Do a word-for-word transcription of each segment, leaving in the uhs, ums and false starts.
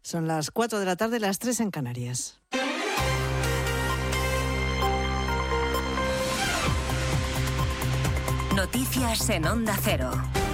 Son las cuatro de la tarde, las tres en Canarias. Noticias en Onda Cero.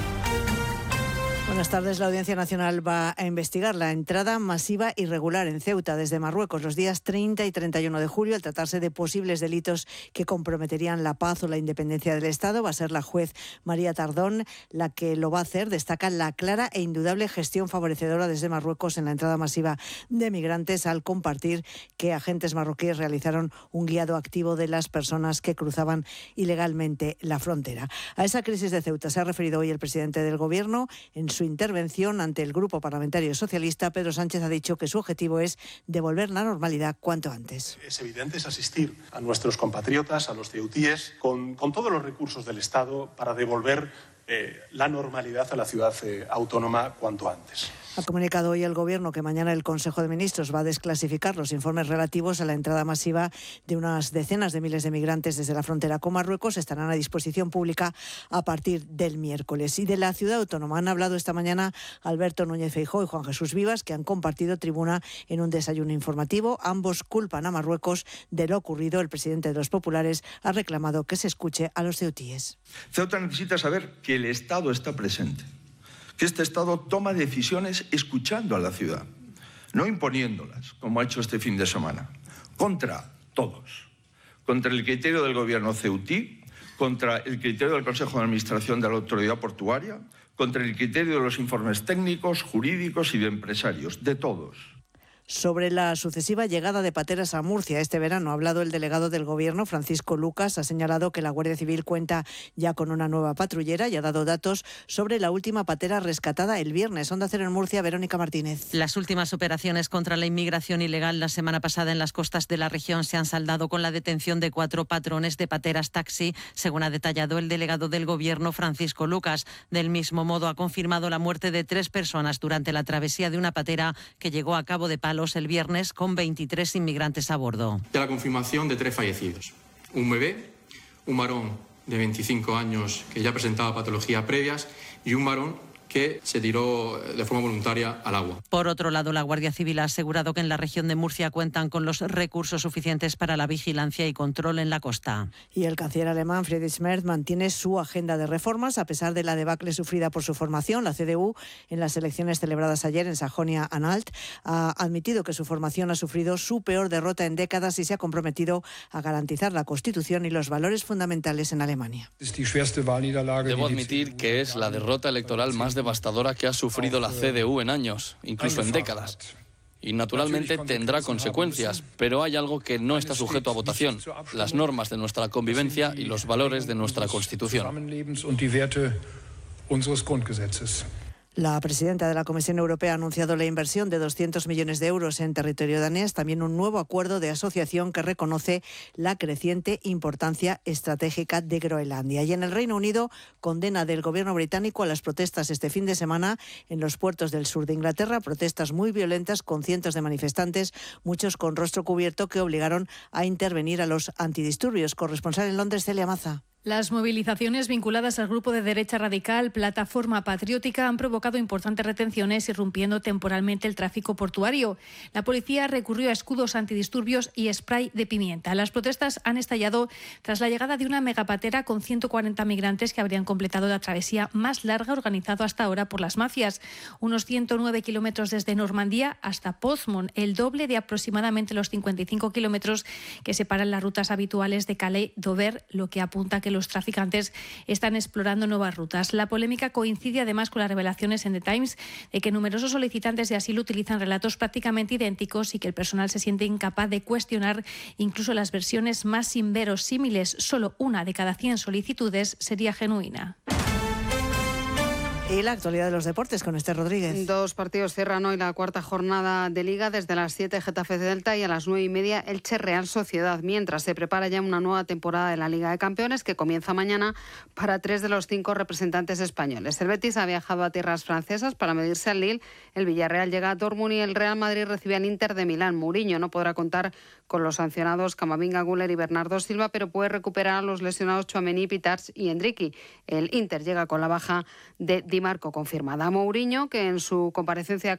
Buenas tardes. La Audiencia Nacional va a investigar la entrada masiva irregular en Ceuta desde Marruecos los días treinta y treinta y uno de julio al tratarse de posibles delitos que comprometerían la paz o la independencia del Estado. Va a ser la juez María Tardón la que lo va a hacer. Destaca la clara e indudable gestión favorecedora desde Marruecos en la entrada masiva de migrantes al compartir que agentes marroquíes realizaron un guiado activo de las personas que cruzaban ilegalmente la frontera. A esa crisis de Ceuta se ha referido hoy el presidente del Gobierno. En su intervención ante el Grupo Parlamentario Socialista, Pedro Sánchez ha dicho que su objetivo es devolver la normalidad cuanto antes. Es evidente, es asistir a nuestros compatriotas, a los ceutíes, con, con todos los recursos del Estado para devolver eh, la normalidad a la ciudad eh, autónoma cuanto antes. Ha comunicado hoy el Gobierno que mañana el Consejo de Ministros va a desclasificar los informes relativos a la entrada masiva de unas decenas de miles de migrantes desde la frontera con Marruecos. Estarán a disposición pública a partir del miércoles. Y de la ciudad autónoma han hablado esta mañana Alberto Núñez Feijóo y Juan Jesús Vivas, que han compartido tribuna en un desayuno informativo. Ambos culpan a Marruecos de lo ocurrido. El presidente de los populares ha reclamado que se escuche a los ceutíes. Ceuta necesita saber que el Estado está presente, que este Estado toma decisiones escuchando a la ciudad, no imponiéndolas, como ha hecho este fin de semana, contra todos, contra el criterio del gobierno ceutí, contra el criterio del Consejo de Administración de la Autoridad Portuaria, contra el criterio de los informes técnicos, jurídicos y de empresarios, de todos. Sobre la sucesiva llegada de pateras a Murcia este verano ha hablado el delegado del Gobierno, Francisco Lucas. Ha señalado que la Guardia Civil cuenta ya con una nueva patrullera y ha dado datos sobre la última patera rescatada el viernes. Onda Cero en Murcia, Verónica Martínez. Las últimas operaciones contra la inmigración ilegal la semana pasada en las costas de la región se han saldado con la detención de cuatro patrones de pateras taxi, según ha detallado el delegado del Gobierno, Francisco Lucas. Del mismo modo, ha confirmado la muerte de tres personas durante la travesía de una patera que llegó a Cabo de Palos el viernes con veintitrés inmigrantes a bordo. Ya la confirmación de tres fallecidos. Un bebé, un varón de veinticinco años que ya presentaba patologías previas y un varón que se tiró de forma voluntaria al agua. Por otro lado, la Guardia Civil ha asegurado que en la región de Murcia cuentan con los recursos suficientes para la vigilancia y control en la costa. Y el canciller alemán Friedrich Merz mantiene su agenda de reformas a pesar de la debacle sufrida por su formación. La C D U, en las elecciones celebradas ayer en Sajonia-Anhalt, ha admitido que su formación ha sufrido su peor derrota en décadas y se ha comprometido a garantizar la Constitución y los valores fundamentales en Alemania. Debo admitir que es la derrota electoral más devastadora que ha sufrido la C D U en años, incluso en décadas. Y naturalmente tendrá consecuencias, pero hay algo que no está sujeto a votación: las normas de nuestra convivencia y los valores de nuestra Constitución. La presidenta de la Comisión Europea ha anunciado la inversión de doscientos millones de euros en territorio danés, también un nuevo acuerdo de asociación que reconoce la creciente importancia estratégica de Groenlandia. Y en el Reino Unido, condena del gobierno británico a las protestas este fin de semana en los puertos del sur de Inglaterra, protestas muy violentas con cientos de manifestantes, muchos con rostro cubierto, que obligaron a intervenir a los antidisturbios. Corresponsal en Londres, Celia Maza. Las movilizaciones vinculadas al grupo de derecha radical Plataforma Patriótica han provocado importantes retenciones, irrumpiendo temporalmente el tráfico portuario. La policía recurrió a escudos antidisturbios y spray de pimienta. Las protestas han estallado tras la llegada de una megapatera con ciento cuarenta migrantes que habrían completado la travesía más larga organizada hasta ahora por las mafias. Unos ciento nueve kilómetros desde Normandía hasta Portsmouth, el doble de aproximadamente los cincuenta y cinco kilómetros que separan las rutas habituales de Calais-Dover, lo que apunta a que los traficantes están explorando nuevas rutas. La polémica coincide además con las revelaciones en The Times de que numerosos solicitantes de asilo utilizan relatos prácticamente idénticos y que el personal se siente incapaz de cuestionar incluso las versiones más inverosímiles. Solo una de cada cien solicitudes sería genuina. Y la actualidad de los deportes con Esther Rodríguez. Dos partidos cierran hoy la cuarta jornada de Liga. Desde las siete Getafe Celta y a las nueve y media Elche Real Sociedad. Mientras se prepara ya una nueva temporada de la Liga de Campeones que comienza mañana para tres de los cinco representantes españoles. El Betis ha viajado a tierras francesas para medirse al Lille. El Villarreal llega a Dortmund y el Real Madrid recibe al Inter de Milán. Mourinho no podrá contar con los sancionados Camavinga, Güler y Bernardo Silva, pero puede recuperar a los lesionados Tchouaméni, Pitarch y Endricky. El Inter llega con la baja de Di Marco confirmada. Mourinho, que en su comparecencia